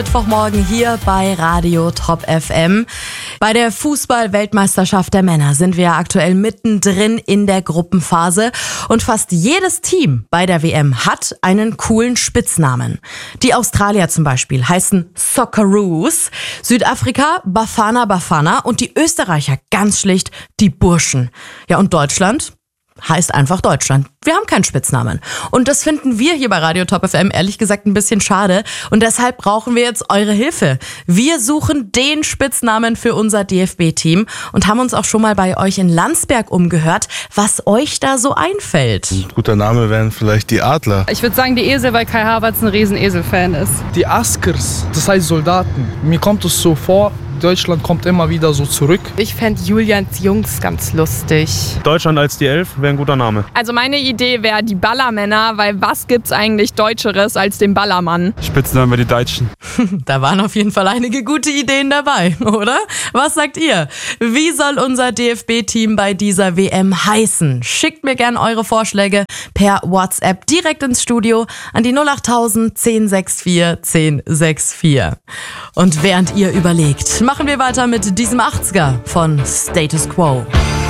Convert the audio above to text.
Mittwochmorgen hier bei Radio Top FM. Bei der Fußball-Weltmeisterschaft der Männer sind wir aktuell mittendrin in der Gruppenphase und fast jedes Team bei der WM hat einen coolen Spitznamen. Die Australier zum Beispiel heißen Socceroos, Südafrika Bafana Bafana und die Österreicher ganz schlicht die Burschen. Ja, und Deutschland heißt einfach Deutschland. Wir haben keinen Spitznamen. Und das finden wir hier bei Radio Top FM ehrlich gesagt ein bisschen schade. Und deshalb brauchen wir jetzt eure Hilfe. Wir suchen den Spitznamen für unser DFB-Team und haben uns auch schon mal bei euch in Landsberg umgehört, was euch da so einfällt. Ein guter Name wären vielleicht die Adler. Ich würde sagen die Esel, weil Kai Havertz ein Riesen-Esel-Fan ist. Die Askers, das heißt Soldaten. Mir kommt es so vor, Deutschland kommt immer wieder so zurück. Ich fände Julians Jungs ganz lustig. Deutschland als die Elf wäre ein guter Name. Also meine Idee wäre die Ballermänner, weil was gibt's eigentlich Deutscheres als den Ballermann? Spitznamen die Deutschen. Da waren auf jeden Fall einige gute Ideen dabei, oder? Was sagt ihr? Wie soll unser DFB-Team bei dieser WM heißen? Schickt mir gerne eure Vorschläge per WhatsApp direkt ins Studio an die 08000 1064 1064. Und während ihr überlegt, machen wir weiter mit diesem 80er von Status Quo.